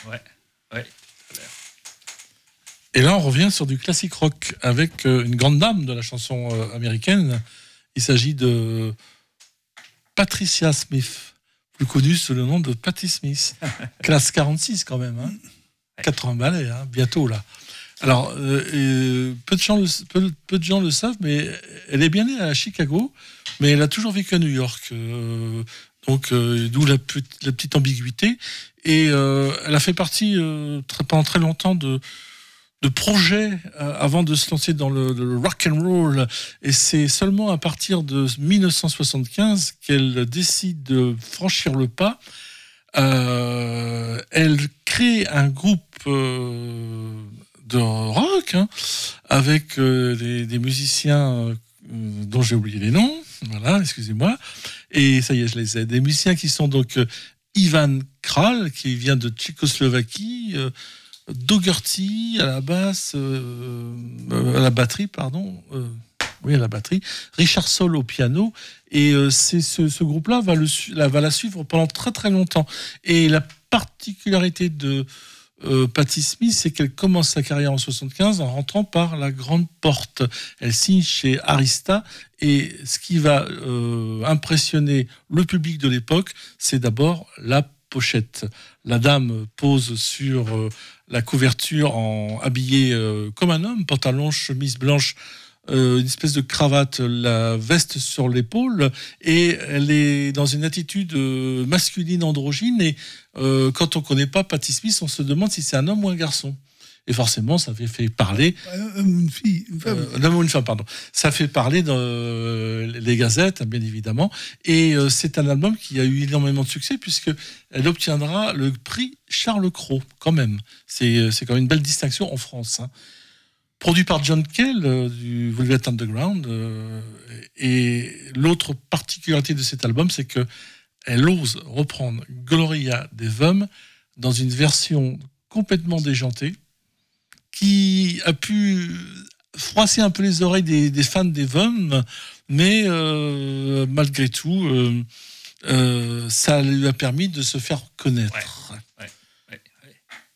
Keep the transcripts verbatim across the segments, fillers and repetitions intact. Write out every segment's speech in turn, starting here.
Ouais, ouais. Et là, on revient sur du classique rock avec une grande dame de la chanson américaine. Il s'agit de Patricia Smith, plus connue sous le nom de Patti Smith. Classe quarante-six quand même, hein. quatre-vingts ballets, hein, bientôt là. Alors, euh, peu, de gens le, peu, peu de gens le savent, mais elle est bien née à Chicago, mais elle a toujours vécu à New York. Euh, donc, euh, d'où la, la petite ambiguïté. Et euh, elle a fait partie euh, très, pendant très longtemps de, de projets euh, avant de se lancer dans le, le rock and roll. Et c'est seulement à partir de dix-neuf cent soixante-quinze qu'elle décide de franchir le pas. Euh, elle crée un groupe euh, de rock hein, avec euh, des, des musiciens euh, dont j'ai oublié les noms. Voilà, excusez-moi. Et ça y est, je les ai. Des musiciens qui sont donc euh, Ivan Kral, qui vient de Tchécoslovaquie, euh, Dougherty à la basse, euh, euh, à la batterie, pardon. Euh, oui, à la batterie. Richard Soul au piano. Et euh, c'est ce, ce groupe-là va, le, la, va la suivre pendant très très longtemps. Et la particularité de euh, Patti Smith, c'est qu'elle commence sa carrière en soixante-quinze en rentrant par la grande porte. Elle signe chez Arista. Et ce qui va euh, impressionner le public de l'époque, c'est d'abord la pochette. La dame pose sur euh, la couverture en habillée euh, comme un homme, pantalon, chemise blanche, euh, une espèce de cravate, la veste sur l'épaule, et elle est dans une attitude euh, masculine androgyne. Et euh, quand on connaît pas Patti Smith, on se demande si c'est un homme ou un garçon. Et forcément, ça fait, fait parler. Un homme ou une fille, une femme. Euh, un homme ou une femme, pardon. Ça fait parler dans euh, les gazettes, bien évidemment. Et euh, c'est un album qui a eu énormément de succès, puisqu'elle obtiendra le prix Charles Cros, quand même. C'est, c'est quand même une belle distinction en France. Hein. Produit par John Cale, euh, du Velvet Underground. Euh, et l'autre particularité de cet album, c'est qu'elle ose reprendre Gloria des Vums dans une version complètement déjantée, qui a pu froisser un peu les oreilles des, des fans des Vums, mais euh, malgré tout, euh, euh, ça lui a permis de se faire connaître. Ouais, ouais, ouais, ouais.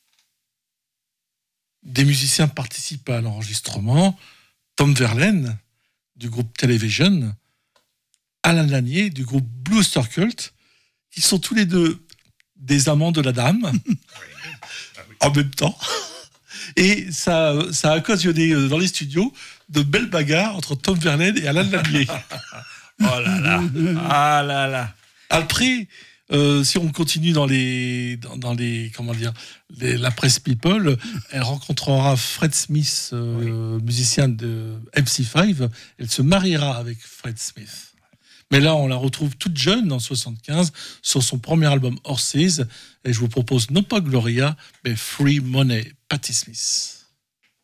Des musiciens participent à l'enregistrement. Tom Verlaine, du groupe Television, Alan Lanier, du groupe Blue Oyster Cult, qui sont tous les deux des amants de la dame, en même temps. Et ça, ça a occasionné dans les studios de belles bagarres entre Tom Verlaine et Alan Lanier. Oh là là, ah là là. Après, euh, si on continue dans les, dans, dans les, comment dire, les, la presse people, elle rencontrera Fred Smith, euh, oui. musicien de M C cinq. Elle se mariera avec Fred Smith. Mais là, on la retrouve toute jeune, en soixante-quinze, sur son premier album Horses. Et je vous propose non pas Gloria, mais Free Money, Patti Smith.